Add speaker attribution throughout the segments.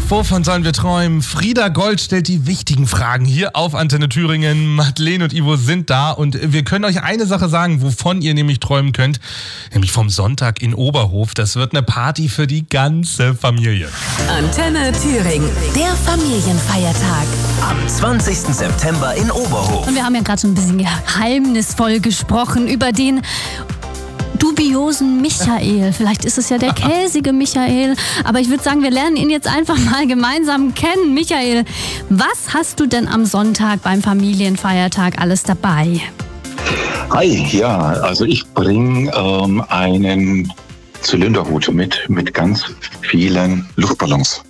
Speaker 1: Wovon sollen wir träumen? Frieda Gold stellt die wichtigen Fragen hier auf Antenne Thüringen. Madeleine und Ivo sind da und wir können euch eine Sache sagen, wovon ihr nämlich träumen könnt. Nämlich vom Sonntag in Oberhof. Das wird eine Party für die ganze Familie.
Speaker 2: Antenne Thüringen, der Familienfeiertag.
Speaker 3: Am 20. September in Oberhof.
Speaker 4: Und wir haben ja gerade schon ein bisschen geheimnisvoll gesprochen über den dubiosen Michael. Vielleicht ist es ja der käsige Michael. Aber ich würde sagen, wir lernen ihn jetzt einfach mal gemeinsam kennen. Michael, was hast du denn am Sonntag beim Familienfeiertag alles dabei?
Speaker 5: Hi, ja, also ich bringe einen Zylinderhut mit ganz vielen Luftballons.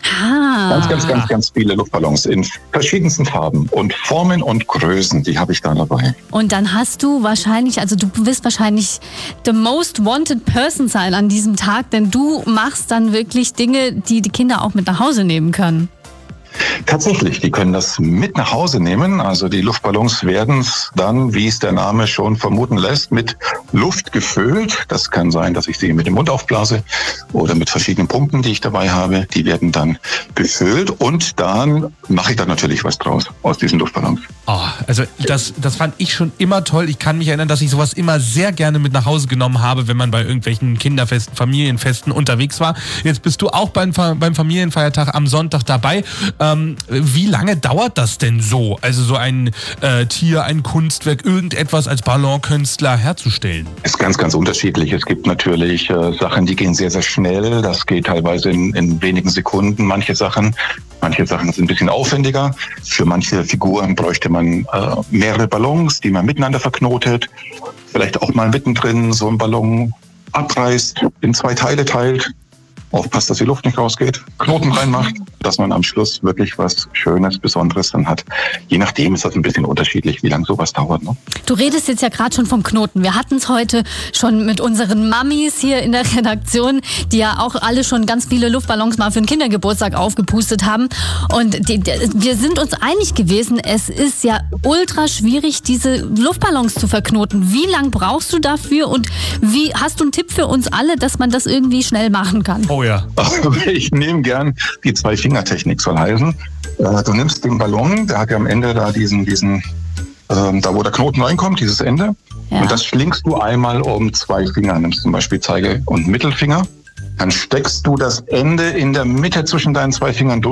Speaker 5: Ganz viele Luftballons in verschiedensten Farben und Formen und Größen, die habe ich da dabei.
Speaker 4: Und dann hast du wahrscheinlich, also du wirst wahrscheinlich the most wanted person sein an diesem Tag, denn du machst dann wirklich Dinge, die die Kinder auch mit nach Hause nehmen können.
Speaker 5: Tatsächlich, die können das mit nach Hause nehmen. Also die Luftballons werden dann, wie es der Name schon vermuten lässt, mit Luft gefüllt. Das kann sein, dass ich sie mit dem Mund aufblase oder mit verschiedenen Pumpen, die ich dabei habe. Die werden dann befüllt und dann mache ich da natürlich was draus aus diesen Luftballons.
Speaker 1: Oh, also das fand ich schon immer toll. Ich kann mich erinnern, dass ich sowas immer sehr gerne mit nach Hause genommen habe, wenn man bei irgendwelchen Kinderfesten, Familienfesten unterwegs war. Jetzt bist du auch beim Familienfeiertag am Sonntag dabei. Wie lange dauert das denn so? Also so ein Tier, ein Kunstwerk, irgendetwas als Ballonkünstler herzustellen?
Speaker 5: Ist ganz unterschiedlich. Es gibt natürlich Sachen, die gehen sehr, sehr schnell. Das geht teilweise in wenigen Sekunden. Manche Sachen sind ein bisschen aufwendiger. Für manche Figuren bräuchte man mehrere Ballons, die man miteinander verknotet. Vielleicht auch mal mittendrin so einen Ballon abreißt, in 2 Teile teilt. Aufpasst, dass die Luft nicht rausgeht, Knoten reinmacht, dass man am Schluss wirklich was Schönes, Besonderes dann hat. Je nachdem ist das ein bisschen unterschiedlich, wie lange sowas dauert. Ne?
Speaker 4: Du redest jetzt ja gerade schon vom Knoten. Wir hatten es heute schon mit unseren Mamis hier in der Redaktion, die ja auch alle schon ganz viele Luftballons mal für den Kindergeburtstag aufgepustet haben. Und wir sind uns einig gewesen, es ist ja ultra schwierig, diese Luftballons zu verknoten. Wie lange brauchst du dafür und wie hast du einen Tipp für uns alle, dass man das irgendwie schnell machen kann?
Speaker 1: Oh ja.
Speaker 5: Ich nehme gern die 2-Finger-Technik, soll heißen. Du nimmst den Ballon, der hat ja am Ende da da wo der Knoten reinkommt, dieses Ende. Ja. Und das schlingst du einmal um 2 Finger, nimmst zum Beispiel Zeige- und Mittelfinger. Dann steckst du das Ende in der Mitte zwischen deinen 2 Fingern durch.